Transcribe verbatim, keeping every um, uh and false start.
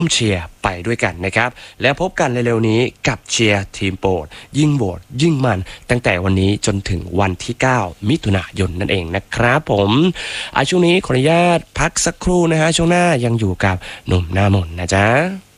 เชียร์ไปด้วยกันนะครับแล้วพบกันเร็วๆนี้กับเชียร์ทีมโปรดยิ่งโหวตยิ่งมันตั้งแต่วันนี้จนถึงวันที่เก้ามิถุนายนนั่นเองนะครับผมอ่ะช่วงนี้ขออนุญาตพักสักครู่นะฮะช่วงหน้ายังอยู่กับหนุ่มหน้ามนต์นะจ๊ะ